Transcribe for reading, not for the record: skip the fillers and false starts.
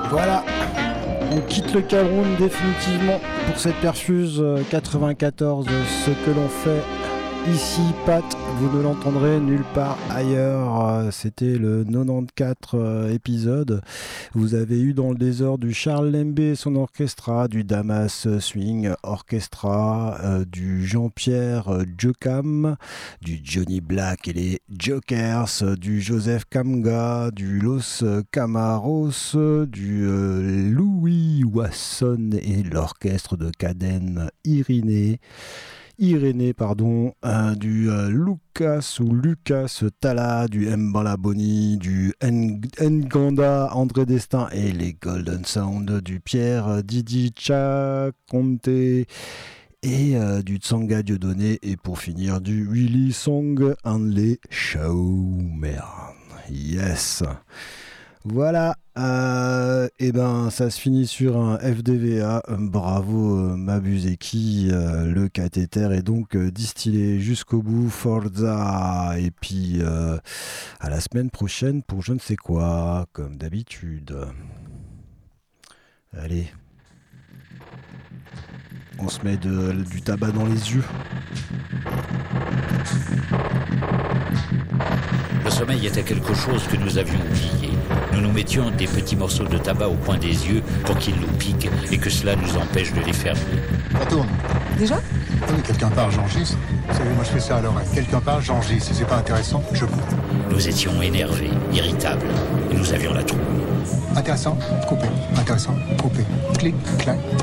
Voilà, on quitte le Cameroun définitivement pour cette perfuse 94. Ce que l'on fait ici, Pat, vous ne l'entendrez nulle part ailleurs. C'était le 94 épisode. Vous avez eu dans le désordre du Charles Lembe et son orchestra, du Damas Swing Orchestra, du Jean-Pierre Jocam, du Johnny Black et les Jokers, du Joseph Kamga, du Los Camaros, du Louis Wasson et l'orchestre de Caden Irénée, du Lucas Tala, du Mbala Boni, du Nganda André Destin et les Golden Sound, du Pierre Didi Chakonte et du Tsanga Dieudonné, et pour finir du Willy Song and les Showmen. Yes. Voilà, et ben ça se finit sur un FDVA. Bravo Mabuzeki, le cathéter est donc distillé jusqu'au bout. Forza, et puis à la semaine prochaine pour je ne sais quoi, comme d'habitude. Allez, on se met du tabac dans les yeux. Le sommeil était quelque chose que nous avions oublié. Nous nous mettions des petits morceaux de tabac au coin des yeux pour qu'ils nous piquent et que cela nous empêche de les fermer. Ça tourne. Déjà ? Oui, quelqu'un parle, j'enregistre. Vous savez, moi je fais ça à l'oreille. Quelqu'un parle, j'enregistre. Si c'est pas intéressant, je coupe. Nous étions énervés, irritables, et nous avions la trouille. Intéressant, coupé. Intéressant, coupé. Clic, clac.